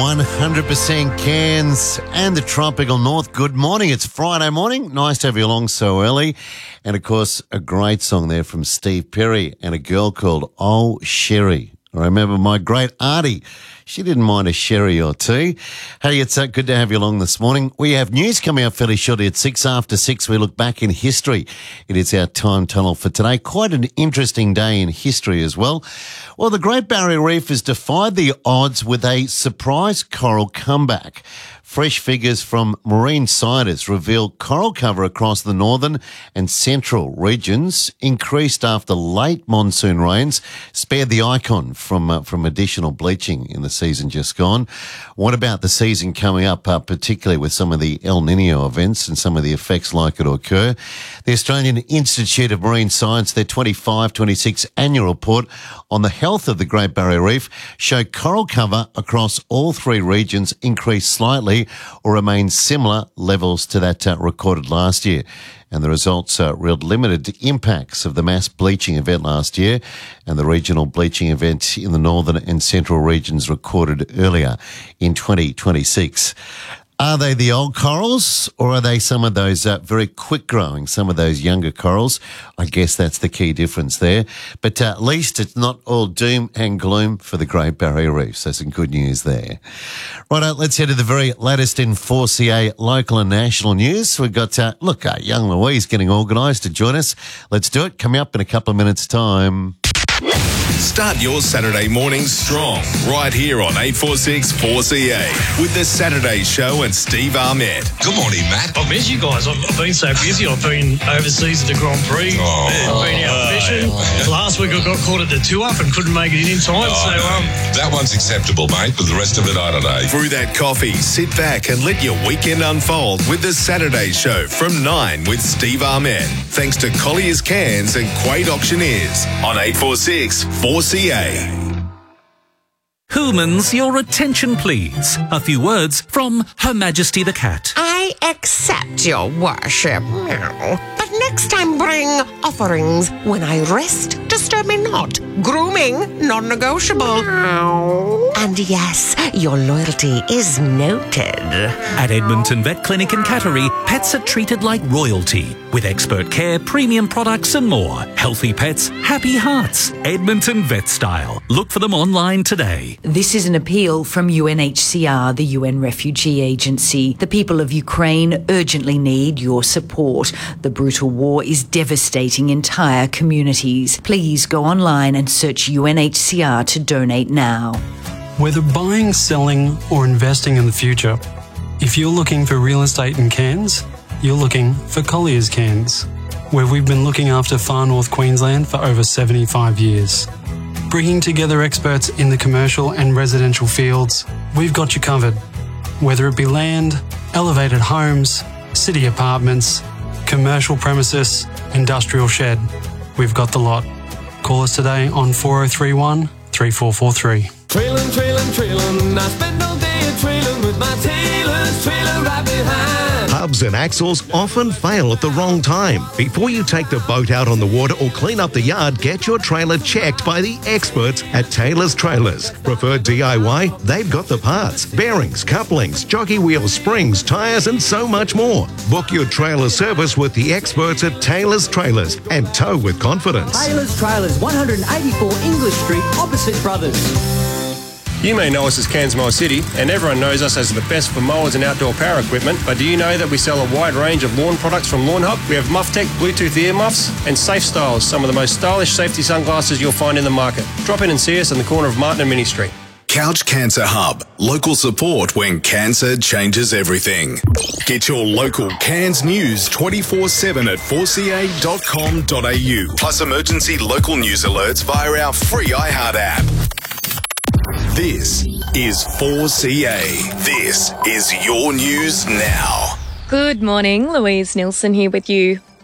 100% Cairns and the tropical north. Good morning. It's Friday morning. Nice to have you along so early. And, of course, a great song there from Steve Perry and a girl called Oh Sherry. I remember my great auntie. She didn't mind a sherry or two. Hey, it's good to have you along this morning. We have news coming up fairly shortly at 6 after 6. We look back in history. It is our time tunnel for today. Quite an interesting day in history as well. Well, the Great Barrier Reef has defied the odds with a surprise coral comeback. Fresh figures from marine scientists reveal coral cover across the northern and central regions increased after late monsoon rains spared the icon from additional bleaching in the season just gone. What about the season coming up, particularly with some of the El Nino events and some of the effects likely to occur? The Australian Institute of Marine Science, their 25-26 annual report on the health of the Great Barrier Reef showed coral cover across all three regions increased slightly or remain similar levels to that recorded last year. And the results revealed limited impacts of the mass bleaching event last year and the regional bleaching event in the northern and central regions recorded earlier in 2026. Are they the old corals or are they some of those very quick growing, some of those younger corals? I guess that's the key difference there. But at least it's not all doom and gloom for the Great Barrier Reef. So some good news there. Right, let's head to the very latest in 4CA local and national news. We've got, young Louise getting organised to join us. Let's do it. Coming up in a couple of minutes' time. Start your Saturday morning strong right here on 846 4CA with the Saturday Show and Steve Ahmed. Good morning, Matt. I've missed you guys. I've been so busy. I've been overseas at the Grand Prix. I've been out fishing. Last week I got caught at the 2-up and couldn't make it in time. That one's acceptable, mate, but the rest of it, I don't know. Through that coffee, sit back and let your weekend unfold with the Saturday Show from 9 with Steve Ahmed. Thanks to Collier's Cairns and Quade Auctioneers on 846 4CA. Humans, your attention please. A few words from Her Majesty the Cat. I accept your worship, but next time bring offerings. When I rest, disturb me not. Grooming, non-negotiable. And yes, your loyalty is noted. At Edmonton Vet Clinic in Cattery, pets are treated like royalty with expert care, premium products and more. Healthy pets, happy hearts. Edmonton Vet Style. Look for them online today. This is an appeal from UNHCR, the UN Refugee Agency. The people of Ukraine urgently need your support. The brutal war is devastating entire communities. Please go online and search UNHCR to donate now. Whether buying, selling or investing in the future, if you're looking for real estate in Cairns, you're looking for Collier's Cairns, where we've been looking after far north Queensland for over 75 years. Bringing together experts in the commercial and residential fields, we've got you covered. Whether it be land, elevated homes, city apartments, commercial premises, industrial shed, we've got the lot. Call us today on 4031 3443. Trailin', I spend all day a-trailin' with my tailor's trailer right behind. Hubs and axles often fail at the wrong time. Before you take the boat out on the water or clean up the yard, get your trailer checked by the experts at Taylor's Trailers. Preferred DIY? They've got the parts, bearings, couplings, jockey wheels, springs, tyres and so much more. Book your trailer service with the experts at Taylor's Trailers and tow with confidence. Taylor's Trailers, 184 English Street, opposite Brothers. You may know us as Cairns Mower City, and everyone knows us as the best for mowers and outdoor power equipment, but do you know that we sell a wide range of lawn products from Lawn Hub? We have MuffTech Bluetooth ear muffs and Safe Styles, some of the most stylish safety sunglasses you'll find in the market. Drop in and see us on the corner of Martin and Mini Street. Couch Cancer Hub. Local support when cancer changes everything. Get your local Cairns news 24/7 at 4ca.com.au. Plus emergency local news alerts via our free iHeart app. This is 4CA. This is your news now. Good morning, Louise Nilsson here with you.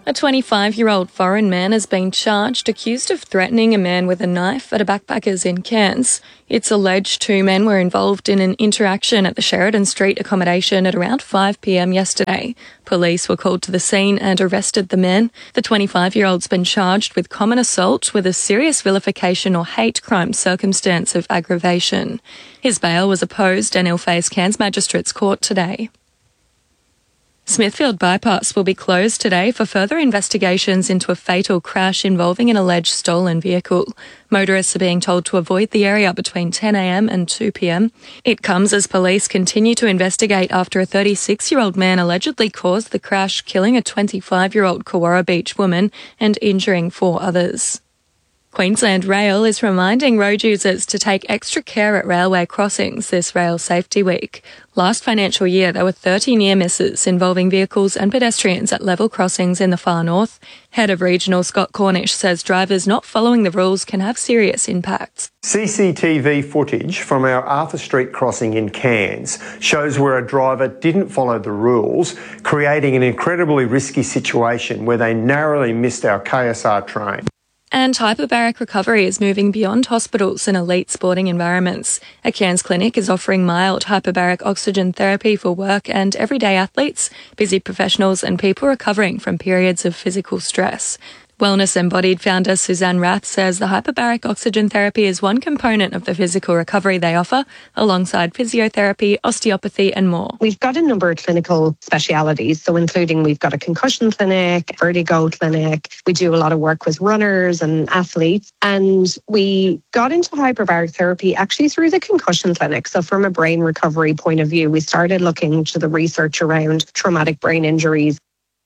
A 25-year-old foreign man has been charged accused of threatening a man with a knife at a backpackers in Cairns. It's alleged two men were involved in an interaction at the Sheridan Street accommodation at around 5 p.m. yesterday. Police were called to the scene and arrested the men. The 25-year-old's been charged with common assault with a serious vilification or hate crime circumstance of aggravation. His bail was opposed and he'll face Cairns Magistrates Court today. Smithfield Bypass will be closed today for further investigations into a fatal crash involving an alleged stolen vehicle. Motorists are being told to avoid the area between 10 a.m. and 2 p.m. It comes as police continue to investigate after a 36-year-old man allegedly caused the crash, killing a 25-year-old Kawara Beach woman and injuring 4 others. Queensland Rail is reminding road users to take extra care at railway crossings this Rail Safety Week. Last financial year, there were 30 near misses involving vehicles and pedestrians at level crossings in the far north. Head of Regional Scott Cornish says drivers not following the rules can have serious impacts. CCTV footage from our Arthur Street crossing in Cairns shows where a driver didn't follow the rules, creating an incredibly risky situation where they narrowly missed our KSR train. And hyperbaric recovery is moving beyond hospitals and elite sporting environments. A Cairns clinic is offering mild hyperbaric oxygen therapy for work and everyday athletes, busy professionals and people recovering from periods of physical stress. Wellness Embodied founder Suzanne Rath says the hyperbaric oxygen therapy is one component of the physical recovery they offer, alongside physiotherapy, osteopathy and more. We've got a number of clinical specialities, so including we've got a concussion clinic, vertigo clinic. We do a lot of work with runners and athletes, and we got into hyperbaric therapy actually through the concussion clinic. So from a brain recovery point of view, we started looking to the research around traumatic brain injuries.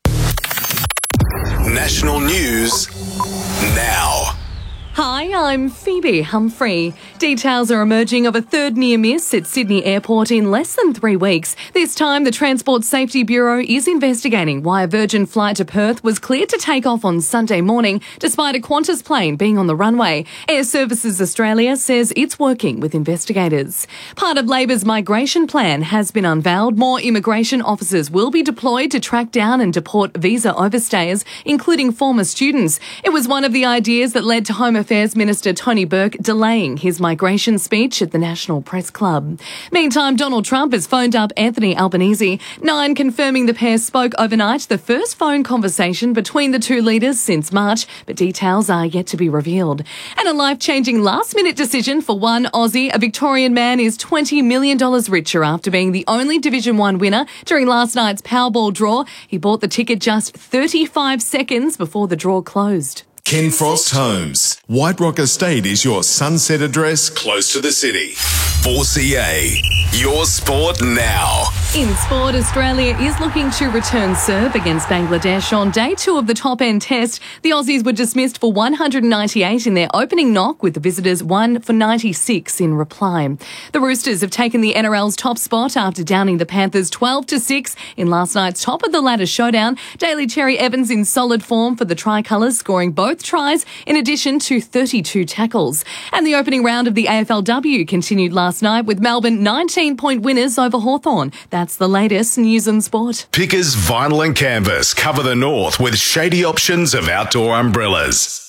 National news now. Hi, I'm Phoebe Humphrey. Details are emerging of a third near miss at Sydney Airport in less than 3 weeks. This time, the Transport Safety Bureau is investigating why a Virgin flight to Perth was cleared to take off on Sunday morning despite a Qantas plane being on the runway. Air Services Australia says it's working with investigators. Part of Labor's migration plan has been unveiled. More immigration officers will be deployed to track down and deport visa overstayers, including former students. It was one of the ideas that led to Home Affairs Minister Tony Burke delaying his migration speech at the National Press Club. Meantime, Donald Trump has phoned up Anthony Albanese, Nine confirming the pair spoke overnight, the first phone conversation between the two leaders since March, but details are yet to be revealed. And a life-changing last-minute decision for one Aussie. A Victorian man is $20 million richer after being the only Division 1 winner during last night's Powerball draw. He bought the ticket just 35 seconds before the draw closed. Ken Frost Homes. White Rock Estate is your sunset address close to the city. 4CA, your sport now. In sport, Australia is looking to return serve against Bangladesh on day 2 of the top-end test. The Aussies were dismissed for 198 in their opening knock, with the visitors 1 for 96 in reply. The Roosters have taken the NRL's top spot after downing the Panthers 12-6 in last night's top-of-the-ladder showdown. Daly Cherry Evans in solid form for the Tricolours, scoring both tries in addition to 32 tackles. And the opening round of the AFLW continued last night with Melbourne 19-point winners over Hawthorn. That's the latest news and sport. Pickers Vinyl and Canvas cover the north with shady options of outdoor umbrellas.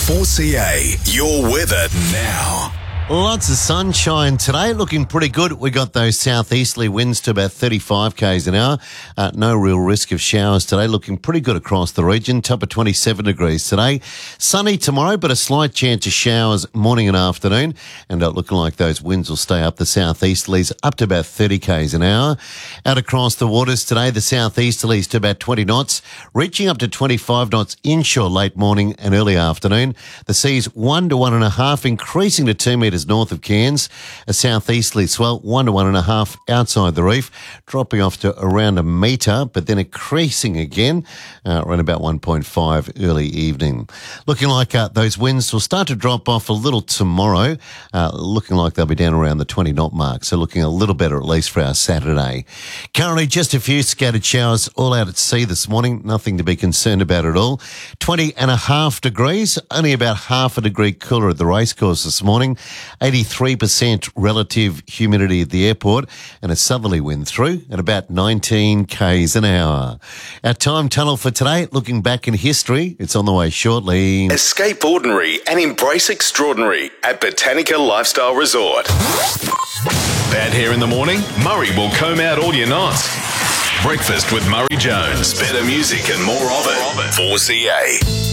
4CA, your weather now. Lots of sunshine today, looking pretty good. We got those southeasterly winds to about 35 k's an hour. No real risk of showers today, looking pretty good across the region. Top of 27 degrees today. Sunny tomorrow, but a slight chance of showers morning and afternoon. And looking like those winds will stay up the southeasterlies up to about 30 k's an hour. Out across the waters today, the southeasterlies to about 20 knots, reaching up to 25 knots inshore late morning and early afternoon. The seas 1 to 1.5, increasing to 2 metres north of Cairns. A southeasterly swell 1 to 1.5 outside the reef, dropping off to around a metre, but then increasing again around about 1.5 early evening. Looking like those winds will start to drop off a little tomorrow, looking like they'll be down around the 20 knot mark, so looking a little better at least for our Saturday. Currently just a few scattered showers all out at sea this morning, nothing to be concerned about at all. 20.5 degrees, only about half a degree cooler at the racecourse this morning. 83% relative humidity at the airport, and a southerly wind through at about 19 k's an hour. Our time tunnel for today, looking back in history, it's on the way shortly. Escape ordinary and embrace extraordinary at Botanica Lifestyle Resort. Bad hair in the morning? Murray will comb out all your knots. Breakfast with Murray Jones. Better music and more of it. 4CA.